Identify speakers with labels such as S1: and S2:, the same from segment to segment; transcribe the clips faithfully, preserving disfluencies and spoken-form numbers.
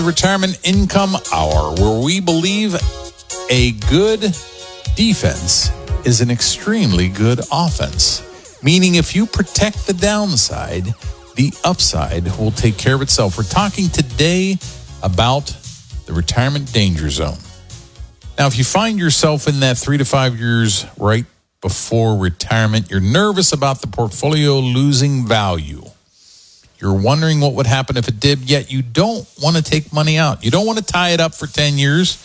S1: Retirement Income Hour, where we believe a good defense is an extremely good offense. Meaning if you protect the downside, the upside will take care of itself. We're talking today about the retirement danger zone. Now, if you find yourself in that three to five years right before retirement, you're nervous about the portfolio losing value. You're wondering what would happen if it did, yet you don't want to take money out. You don't want to tie it up for ten years.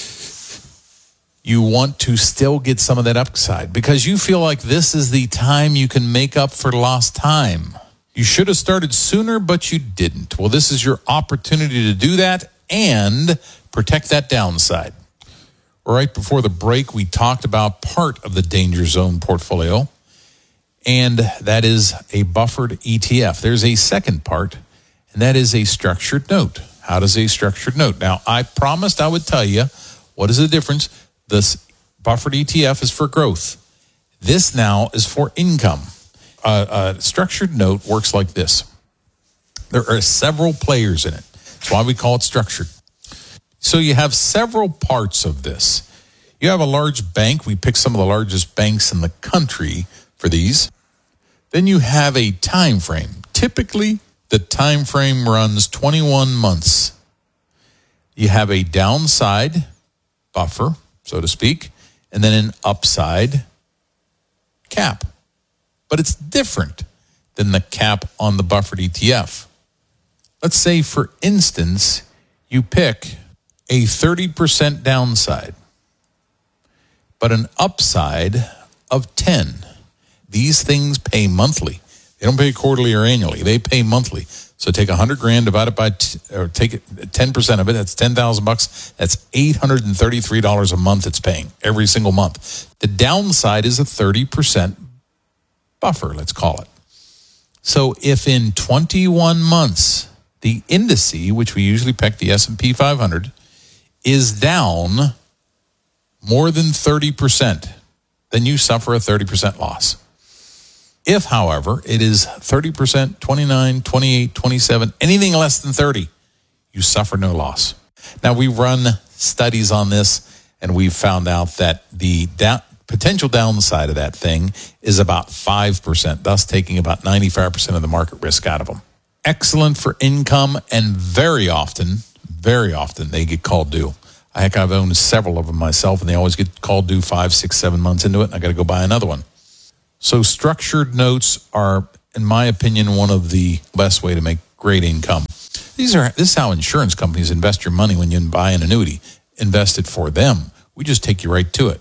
S1: You want to still get some of that upside because you feel like this is the time you can make up for lost time. You should have started sooner, but you didn't. Well, this is your opportunity to do that and protect that downside. Right before the break, we talked about part of the danger zone portfolio, and that is a buffered E T F. There's a second part, and that is a structured note. How does a structured note? Now, I promised I would tell you what is the difference. This buffered E T F is for growth. This now is for income. Uh, a structured note works like this. There are several players in it. That's why we call it structured. So you have several parts of this. You have a large bank. We pick some of the largest banks in the country for these. Then you have a time frame. Typically, the time frame runs twenty-one months. You have a downside buffer, so to speak, and then an upside cap. But it's different than the cap on the buffered E T F. Let's say, for instance, you pick a thirty percent downside, but an upside of ten. These things pay monthly. They don't pay quarterly or annually. They pay monthly. So take a hundred grand, divide it by, t- or take it, ten percent of it. That's ten thousand bucks. That's eight hundred thirty-three dollars a month it's paying every single month. The downside is a thirty percent buffer, let's call it. So if in twenty-one months, the indice, which we usually pick, the S and P five hundred, is down more than thirty percent, then you suffer a thirty percent loss. If, however, it is thirty percent, twenty-nine, twenty-eight, twenty-seven, anything less than thirty, you suffer no loss. Now, we run studies on this, and we've found out that the da- potential downside of that thing is about five percent, thus taking about ninety-five percent of the market risk out of them. Excellent for income, and very often, very often, they get called due. Heck, I've owned several of them myself, and they always get called due five, six, seven months into it, and I got to go buy another one. So structured notes are, in my opinion, one of the best way to make great income. These are this is how insurance companies invest your money when you buy an annuity. Invest it for them. We just take you right to it.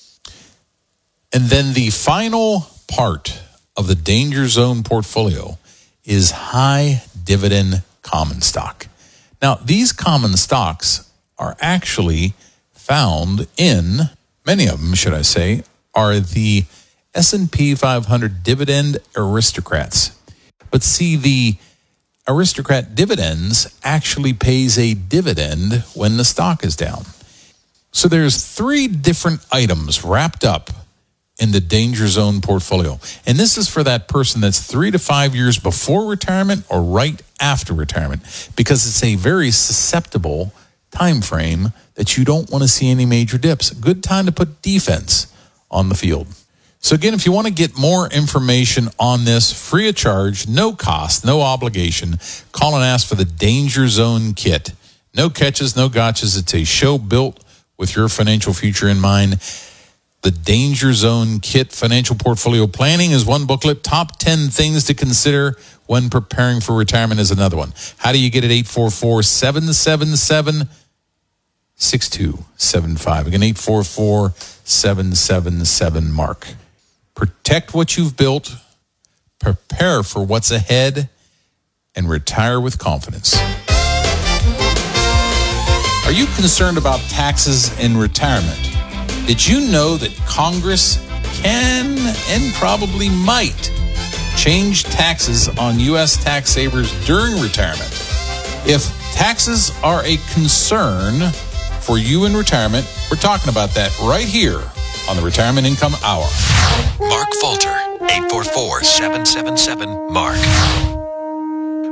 S1: And then the final part of the danger zone portfolio is high dividend common stock. Now, these common stocks are actually found in, many of them, should I say, are the S and P five hundred dividend aristocrats. But see, the aristocrat dividends actually pays a dividend when the stock is down. So there's three different items wrapped up in the danger zone portfolio. And this is for that person that's three to five years before retirement or right after retirement, because it's a very susceptible time frame that you don't want to see any major dips. Good time to put defense on the field. So again, if you want to get more information on this, free of charge, no cost, no obligation, call and ask for the Danger Zone Kit. No catches, no gotchas. It's a show built with your financial future in mind. The Danger Zone Kit Financial Portfolio Planning is one booklet. Top ten things to consider when preparing for retirement is another one. How do you get it? eight four four, seven seven seven, six two seven five. Again, eight four four, seven seven seven, Mark. Protect what you've built, prepare for what's ahead, and retire with confidence. Are you concerned about taxes in retirement? Did you know that Congress can and probably might change taxes on U S tax savers during retirement? If taxes are a concern for you in retirement, we're talking about that right here on the Retirement Income Hour.
S2: Mark Falter, eight four four, seven seven seven, M A R K.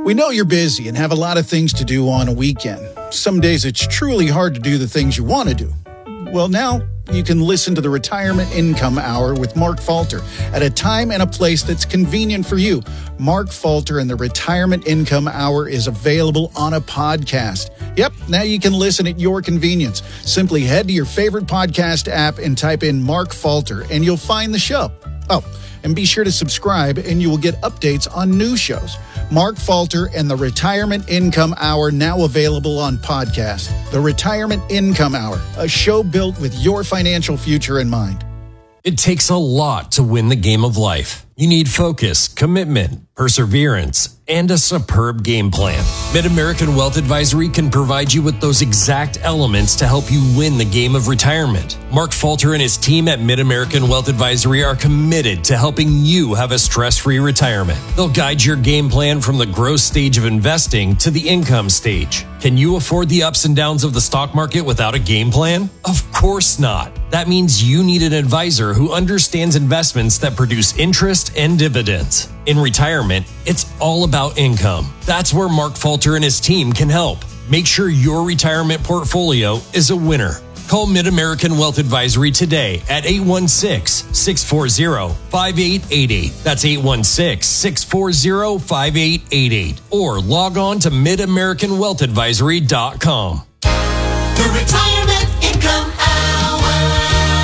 S2: We know you're busy and have a lot of things to do on a weekend. Some days it's truly hard to do the things you want to do. Well, now you can listen to the Retirement Income Hour with Mark Falter at a time and a place that's convenient for you. Mark Falter and the Retirement Income Hour is available on a podcast. Yep, now you can listen at your convenience. Simply head to your favorite podcast app and type in Mark Falter, and you'll find the show. Oh, and be sure to subscribe, and you will get updates on new shows. Mark Falter and the Retirement Income Hour, now available on podcast. The Retirement Income Hour, a show built with your financial future in mind.
S3: It takes a lot to win the game of life. You need focus, commitment, perseverance, and a superb game plan. Mid-American Wealth Advisory can provide you with those exact elements to help you win the game of retirement. Mark Falter and his team at Mid-American Wealth Advisory are committed to helping you have a stress-free retirement. They'll guide your game plan from the growth stage of investing to the income stage. Can you afford the ups and downs of the stock market without a game plan? Of course not. That means you need an advisor who understands investments that produce interest and dividends. In retirement, it's all about income. That's where Mark Falter and his team can help. Make sure your retirement portfolio is a winner. Call Mid-American Wealth Advisory today at eight one six, six four zero, five eight eight eight. That's eight one six, six four zero, five eight eight eight. Or log on to mid american wealth advisory dot com.
S4: The Retirement Income Hour.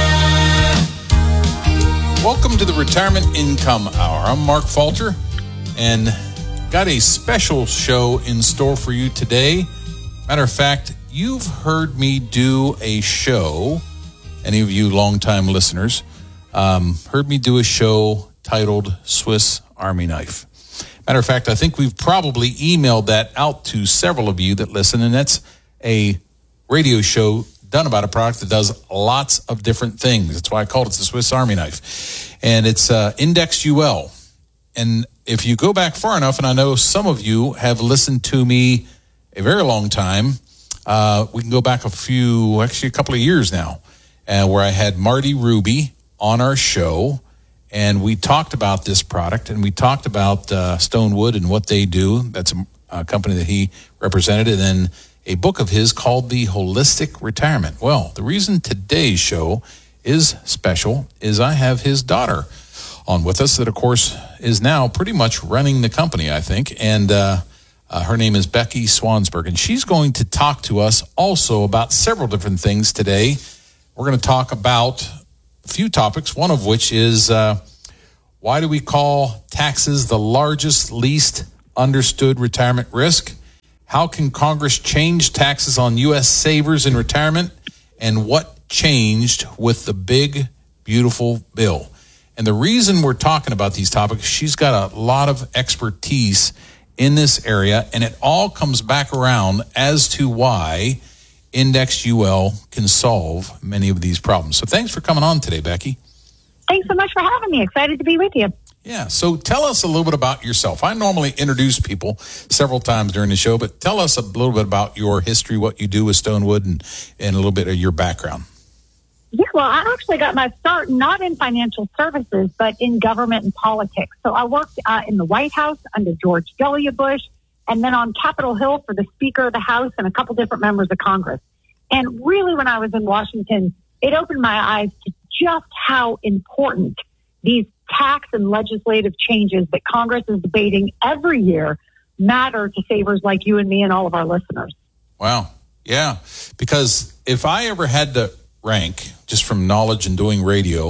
S1: Welcome to the Retirement Income Hour. I'm Mark Falter, and got a special show in store for you today. Matter of fact, you've heard me do a show, any of you longtime listeners, um, heard me do a show titled Swiss Army Knife. Matter of fact, I think we've probably emailed that out to several of you that listen, and that's a radio show done about a product that does lots of different things. That's why I called it the Swiss Army Knife. And it's uh, Index U L. And if you go back far enough, and I know some of you have listened to me a very long time, uh, we can go back a few, actually a couple of years now, uh, where I had Marty Ruby on our show, and we talked about this product, and we talked about uh, Stonewood and what they do. That's a, a company that he represented, and then a book of his called The Holistic Retirement. Well, the reason today's show is special is I have his daughter on with us that, of course, is now pretty much running the company, I think, and uh, uh, her name is Becky Swansburg, and she's going to talk to us also about several different things today. We're going to talk about a few topics, one of which is uh, why do we call taxes the largest, least understood retirement risk? How can Congress change taxes on U S savers in retirement? And what changed with the big, beautiful bill? And the reason we're talking about these topics, she's got a lot of expertise in this area, and it all comes back around as to why Index U L can solve many of these problems. So thanks for coming on today, Becky.
S5: Thanks so much for having me. Excited to be with you.
S1: Yeah, so tell us a little bit about yourself. I normally introduce people several times during the show, but tell us a little bit about your history, what you do with Stonewood, and, and a little bit of your background.
S5: Yeah, well, I actually got my start not in financial services, but in government and politics. So I worked uh, in the White House under George W. Bush, and then on Capitol Hill for the Speaker of the House and a couple different members of Congress. And really, when I was in Washington, it opened my eyes to just how important these tax and legislative changes that Congress is debating every year matter to savers like you and me and all of our listeners.
S1: Wow. Yeah. Because if I ever had to rank, just from knowledge and doing radio,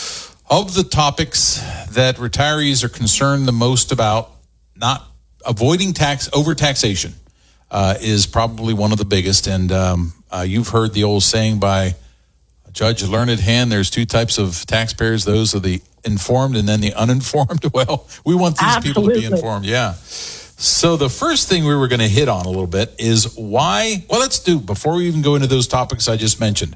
S1: of the topics that retirees are concerned the most about, not avoiding tax, overtaxation uh, is probably one of the biggest. And um, uh, you've heard the old saying by Judge Learned Hand, there's two types of taxpayers. Those are the informed and then the uninformed. Well, we want these
S5: Absolutely.
S1: people to be informed. Yeah. So the first thing we were going to hit on a little bit is why, well, let's do, before we even go into those topics I just mentioned,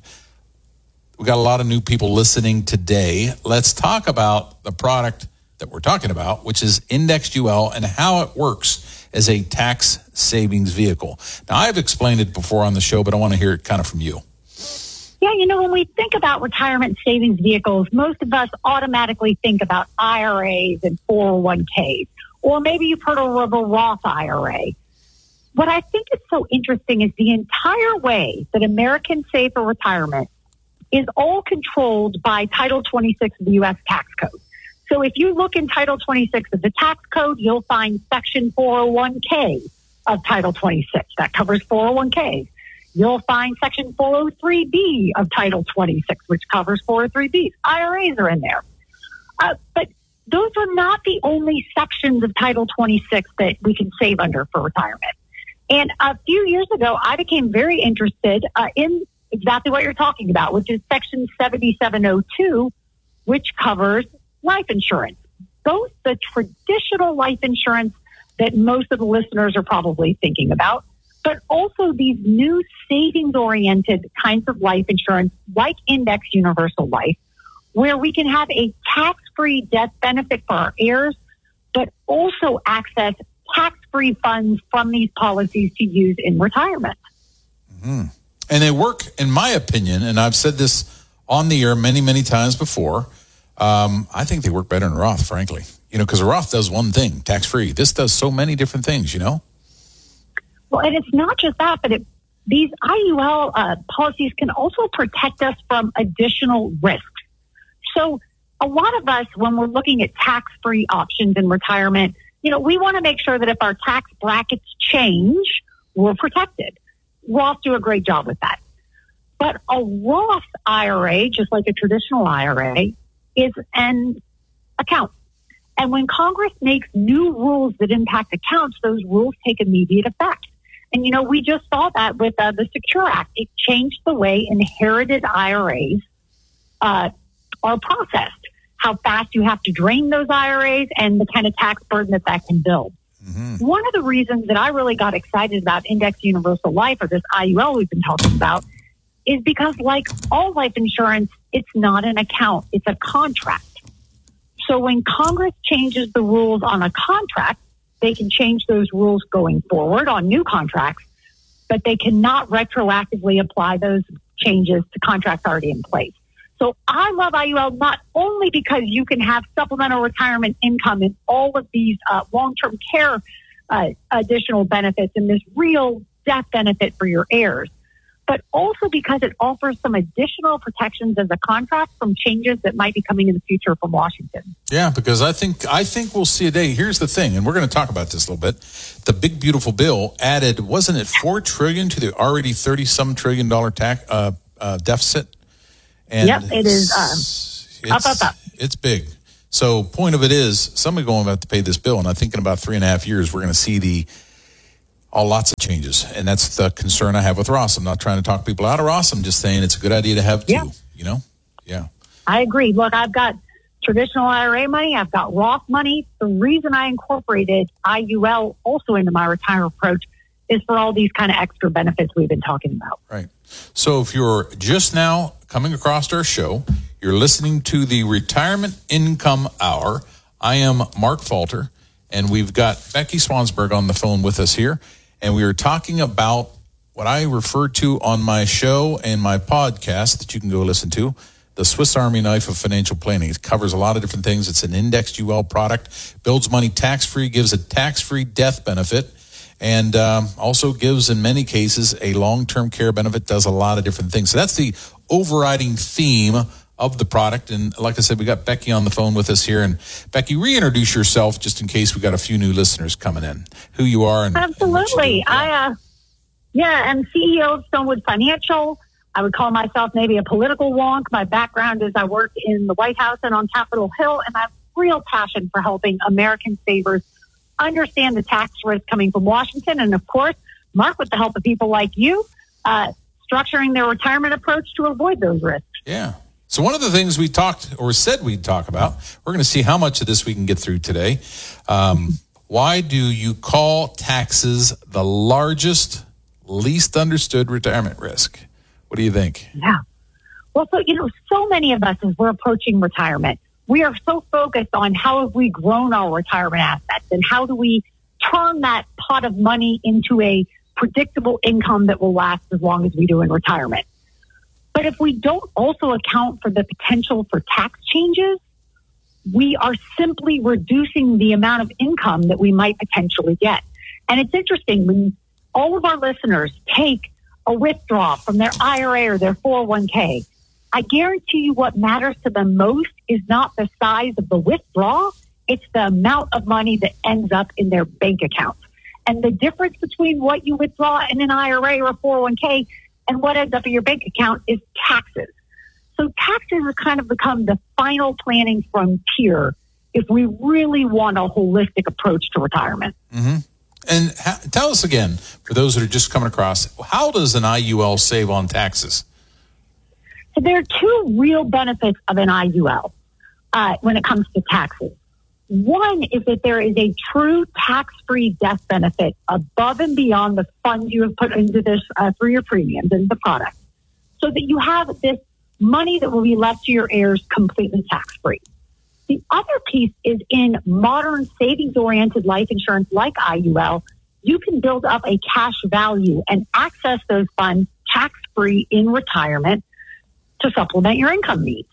S1: we got a lot of new people listening today. Let's talk about the product that we're talking about, which is Indexed U L and how it works as a tax savings vehicle. Now, I've explained it before on the show, but I want to hear it kind of from you.
S5: Yeah, you know, when we think about retirement savings vehicles, most of us automatically think about I R As and four oh one k's Or maybe you've heard of a Roth I R A. What I think is so interesting is the entire way that Americans save for retirement is all controlled by Title twenty-six of the U S tax code. So if you look in Title twenty-six of the tax code, you'll find Section four oh one K of Title twenty-six. That covers four oh one Ks. You'll find Section four oh three B of Title twenty-six, which covers four oh three Bs. I R As are in there. Uh, but those are not the only sections of Title twenty-six that we can save under for retirement. And a few years ago, I became very interested uh, in exactly what you're talking about, which is Section seventy-seven oh two, which covers life insurance, both the traditional life insurance that most of the listeners are probably thinking about, but also these new savings-oriented kinds of life insurance like Index Universal Life, where we can have a tax-free death benefit for our heirs, but also access tax-free funds from these policies to use in retirement.
S1: Mm-hmm. And they work, in my opinion, and I've said this on the air many, many times before, um, I think they work better than Roth, frankly. You know, because a Roth does one thing, tax-free. This does so many different things, you know?
S5: Well, and it's not just that, but it, these I U L uh, policies can also protect us from additional risks. So a lot of us, when we're looking at tax-free options in retirement, you know, we want to make sure that if our tax brackets change, we're protected. Roth do a great job with that. But a Roth I R A, just like a traditional I R A, is an account. And when Congress makes new rules that impact accounts, those rules take immediate effect. And, you know, we just saw that with uh, the Secure Act. It changed the way inherited I R As uh, are processed, how fast you have to drain those I R As, and the kind of tax burden that that can build. Mm-hmm. One of the reasons that I really got excited about Index Universal Life, or this I U L we've been talking about, is because like all life insurance, it's not an account, it's a contract. So when Congress changes the rules on a contract, they can change those rules going forward on new contracts, but they cannot retroactively apply those changes to contracts already in place. So I love I U L not only because you can have supplemental retirement income and all of these uh, long-term care uh, additional benefits and this real death benefit for your heirs, but also because it offers some additional protections as a contract from changes that might be coming in the future from Washington.
S1: Yeah, because I think I think we'll see a day. Here's the thing, and we're going to talk about this a little bit. The big beautiful bill added, wasn't it four trillion to the already thirty some trillion dollar tax uh, uh, deficit? And
S5: yep, it is um,
S1: up, up, up. It's big. So point of it is, somebody going to have to pay this bill, and I think in about three and a half years we're going to see the all lots of changes, and that's the concern I have with Ross. I'm not trying to talk people out of Ross. I'm just saying it's a good idea to have two.
S5: Yeah.
S1: You know, yeah.
S5: I agree. Look, I've got traditional I R A money. I've got Roth money. The reason I incorporated I U L also into my retirement approach is for all these kind of extra benefits we've been talking about.
S1: Right. So if you're just now coming across our show, you're listening to the Retirement Income Hour. I am Mark Falter, and we've got Becky Swansberg on the phone with us here. And we are talking about what I refer to on my show and my podcast that you can go listen to, the Swiss Army Knife of Financial Planning. It covers a lot of different things. It's an indexed U L product, builds money tax-free, gives a tax-free death benefit, and um, also gives, in many cases, a long-term care benefit, does a lot of different things. So that's the overriding theme of the product. And like I said, we got Becky on the phone with us here. And Becky, reintroduce yourself just in case we got a few new listeners coming in, who you are. And
S5: absolutely.
S1: And
S5: I, uh, yeah, I'm C E O of Stonewood Financial. I would call myself maybe a political wonk. My background is I worked in the White House and on Capitol Hill, and I have real passion for helping American savers understand the tax risk coming from Washington. And of course, Mark, with the help of people like you, uh, structuring their retirement approach to avoid those risks.
S1: Yeah. So one of the things we talked or said we'd talk about, we're going to see how much of this we can get through today. Um, why do you call taxes the largest, least understood retirement risk? What do you think?
S5: Yeah. Well, so, you know, so many of us, as we're approaching retirement, we are so focused on how have we grown our retirement assets and how do we turn that pot of money into a predictable income that will last as long as we do in retirement. But if we don't also account for the potential for tax changes, we are simply reducing the amount of income that we might potentially get. And it's interesting when all of our listeners take a withdrawal from their I R A or their four oh one k, I guarantee you what matters to them most is not the size of the withdrawal, it's the amount of money that ends up in their bank account. And the difference between what you withdraw in an I R A or a four oh one k and what ends up in your bank account is taxes. So taxes have kind of become the final planning frontier if we really want a holistic approach to retirement.
S1: Mm-hmm. And ha- tell us again, for those that are just coming across, how does an I U L save on taxes?
S5: So there are two real benefits of an I U L uh, when it comes to taxes. One is that there is a true tax-free death benefit above and beyond the funds you have put into this uh, through your premiums and the product, so that you have this money that will be left to your heirs completely tax-free. The other piece is in modern savings-oriented life insurance like I U L, you can build up a cash value and access those funds tax-free in retirement to supplement your income needs.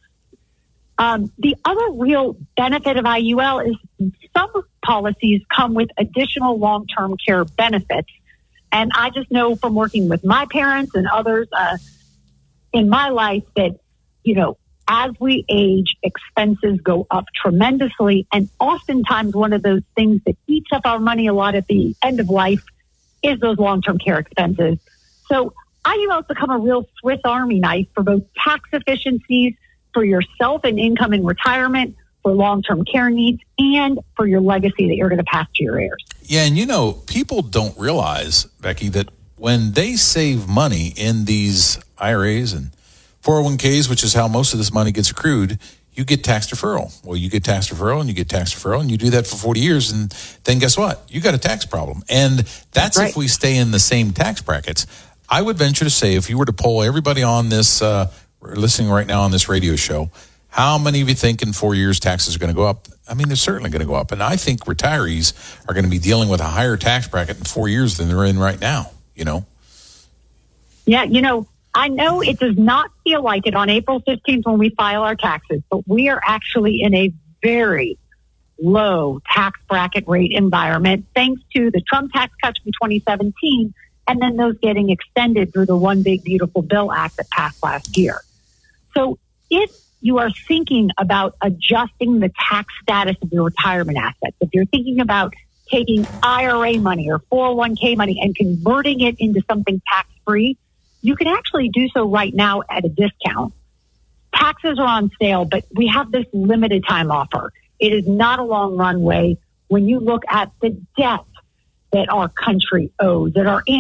S5: Um, the other real benefit of I U L is some policies come with additional long-term care benefits. And I just know from working with my parents and others uh, in my life that, you know, as we age, expenses go up tremendously. And oftentimes one of those things that eats up our money a lot at the end of life is those long-term care expenses. So I U L has become a real Swiss Army knife for both tax efficiencies, for yourself and income in retirement, for long-term care needs, and for your legacy that you're going to pass to your heirs.
S1: Yeah, and you know, people don't realize, Becky, that when they save money in these I R As and four oh one k's, which is how most of this money gets accrued, you get tax deferral. Well, you get tax deferral and you get tax deferral and you do that for forty years. And then guess what? You got a tax problem. And that's
S5: right.
S1: If we stay in the same tax brackets. I would venture to say if you were to poll everybody on this, uh, listening right now on this radio show, how many of you think in four years taxes are going to go up? I mean, they're certainly going to go up. And I think retirees are going to be dealing with a higher tax bracket in four years than they're in right now, you know?
S5: Yeah, you know, I know it does not feel like it on April fifteenth when we file our taxes, but we are actually in a very low tax bracket rate environment thanks to the Trump tax cuts from twenty seventeen and then those getting extended through the One Big Beautiful Bill Act that passed last year. So if you are thinking about adjusting the tax status of your retirement assets, if you're thinking about taking I R A money or four oh one k money and converting it into something tax-free, you can actually do so right now at a discount. Taxes are on sale, but we have this limited time offer. It is not a long runway when you look at the debt that our country owes, that our